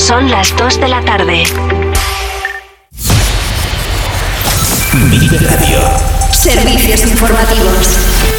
Son las 2 de la tarde. Vive Radio. Servicios informativos.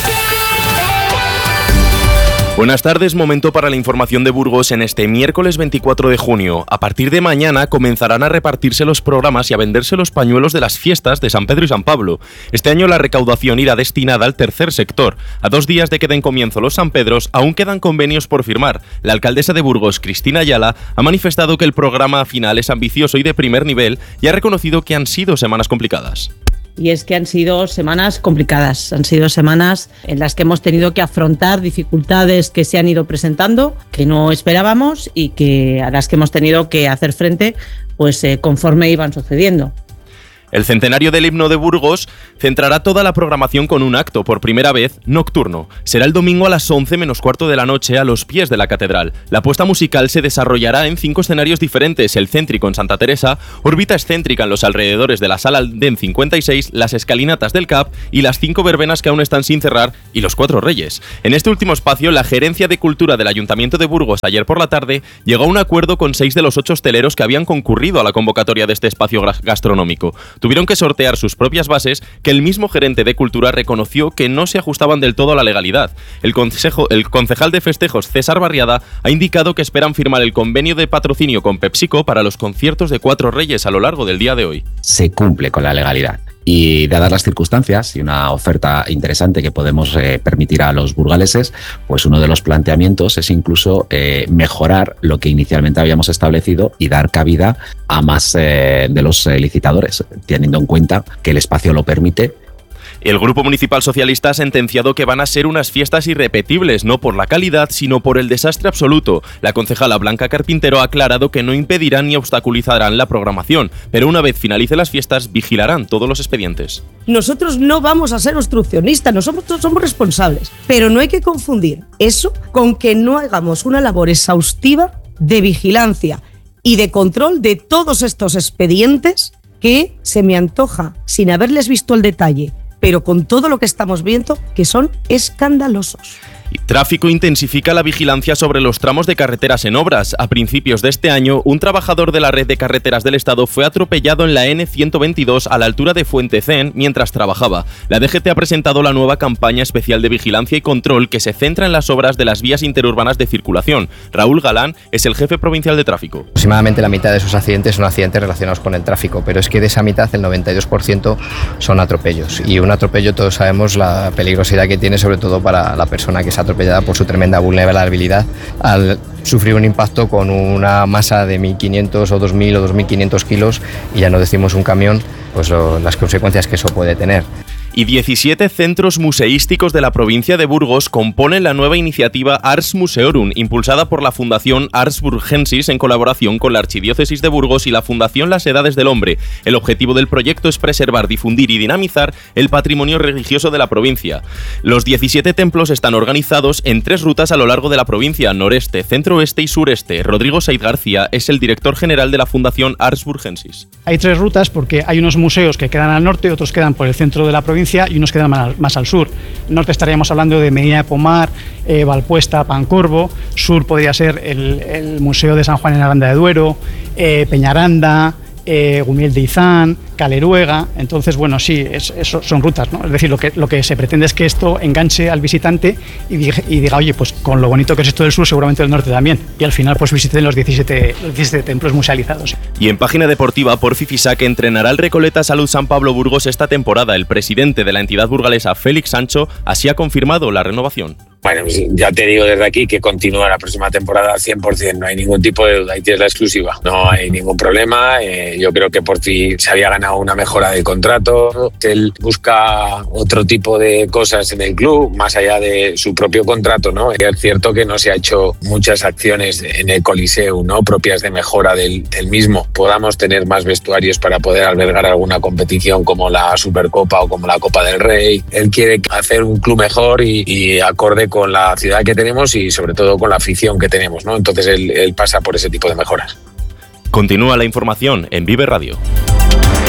Buenas tardes, momento para la información de Burgos en este miércoles 24 de junio. A partir de mañana comenzarán a repartirse los programas y a venderse los pañuelos de las fiestas de San Pedro y San Pablo. Este año la recaudación irá destinada al tercer sector. A 2 días de que den comienzo los San Pedros, aún quedan convenios por firmar. La alcaldesa de Burgos, Cristina Ayala, ha manifestado que el programa final es ambicioso y de primer nivel y ha reconocido que han sido semanas complicadas. Y es que han sido semanas complicadas, han sido semanas en las que hemos tenido que afrontar dificultades que se han ido presentando, que no esperábamos y que a las que hemos tenido que hacer frente pues conforme iban sucediendo. El centenario del himno de Burgos centrará toda la programación con un acto, por primera vez, nocturno. Será el domingo a las 11 menos cuarto de la noche a los pies de la catedral. La puesta musical se desarrollará en 5 escenarios diferentes: el céntrico en Santa Teresa, órbita excéntrica en los alrededores de la Sala Den 56, las escalinatas del CAP y las 5 verbenas que aún están sin cerrar y los 4 Reyes. En este último espacio, la Gerencia de Cultura del Ayuntamiento de Burgos ayer por la tarde llegó a un acuerdo con 6 de los 8 hosteleros que habían concurrido a la convocatoria de este espacio gastronómico. Tuvieron que sortear sus propias bases, que el mismo gerente de Cultura reconoció que no se ajustaban del todo a la legalidad. El concejal de festejos, César Barriada, ha indicado que esperan firmar el convenio de patrocinio con PepsiCo para los conciertos de 4 Reyes a lo largo del día de hoy. Se cumple con la legalidad. Y dadas las circunstancias y una oferta interesante que podemos permitir a los burgaleses, pues uno de los planteamientos es incluso mejorar lo que inicialmente habíamos establecido y dar cabida a más de los licitadores, teniendo en cuenta que el espacio lo permite. El Grupo Municipal Socialista ha sentenciado que van a ser unas fiestas irrepetibles, no por la calidad, sino por el desastre absoluto. La concejala Blanca Carpintero ha aclarado que no impedirán ni obstaculizarán la programación, pero una vez finalice las fiestas, vigilarán todos los expedientes. Nosotros no vamos a ser obstruccionistas, nosotros somos responsables, pero no hay que confundir eso con que no hagamos una labor exhaustiva de vigilancia y de control de todos estos expedientes que se me antoja, sin haberles visto el detalle, pero con todo lo que estamos viendo, que son escandalosos. Tráfico intensifica la vigilancia sobre los tramos de carreteras en obras. A principios de este año, un trabajador de la red de carreteras del Estado fue atropellado en la N122 a la altura de Fuentecén mientras trabajaba. La DGT ha presentado la nueva campaña especial de vigilancia y control que se centra en las obras de las vías interurbanas de circulación. Raúl Galán es el jefe provincial de tráfico. Aproximadamente la mitad de esos accidentes son accidentes relacionados con el tráfico, pero es que de esa mitad el 92% son atropellos. Y un atropello, todos sabemos la peligrosidad que tiene, sobre todo para la persona que se atropellada por su tremenda vulnerabilidad al sufrir un impacto con una masa de 1.500 o 2.000 o 2.500 kilos, y ya no decimos un camión, pues las consecuencias que eso puede tener. Y 17 centros museísticos de la provincia de Burgos componen la nueva iniciativa Ars Museorum, impulsada por la Fundación Ars Burgensis en colaboración con la Archidiócesis de Burgos y la Fundación Las Edades del Hombre. El objetivo del proyecto es preservar, difundir y dinamizar el patrimonio religioso de la provincia. Los 17 templos están organizados en 3 rutas a lo largo de la provincia: noreste, centro-oeste y sureste. Rodrigo Saiz García es el director general de la Fundación Ars Burgensis. Hay 3 rutas porque hay unos museos que quedan al norte, otros quedan por el centro de la provincia y unos quedan más al sur. Norte estaríamos hablando de Medina de Pomar, Valpuesta, Pancorbo. Sur podría ser el Museo de San Juan en Aranda de Duero, Peñaranda, Gumiel de Izán, Caleruega. Entonces, bueno, sí, son rutas, ¿no? Es decir, lo que se pretende es que esto enganche al visitante y diga, oye, pues con lo bonito que es esto del sur, seguramente del norte también. Y al final, pues visiten los 17 templos musealizados. Y en página deportiva, Porfi Fisac entrenará al Recoleta Salud San Pablo Burgos esta temporada. El presidente de la entidad burgalesa, Félix Sancho, así ha confirmado la renovación. Bueno, ya te digo desde aquí que continúa la próxima temporada al 100%, no hay ningún tipo de duda, y tienes la exclusiva. No hay ningún problema, yo creo que Porfi se había ganado una mejora de contrato, él busca otro tipo de cosas en el club, más allá de su propio contrato, ¿no? Es cierto que no se ha hecho muchas acciones en el Coliseu, ¿no?, propias de mejora del mismo. Podamos tener más vestuarios para poder albergar alguna competición como la Supercopa o como la Copa del Rey. Él quiere hacer un club mejor y acorde con la ciudad que tenemos y sobre todo con la afición que tenemos, ¿no? Entonces él pasa por ese tipo de mejoras. Continúa la información en Vive Radio.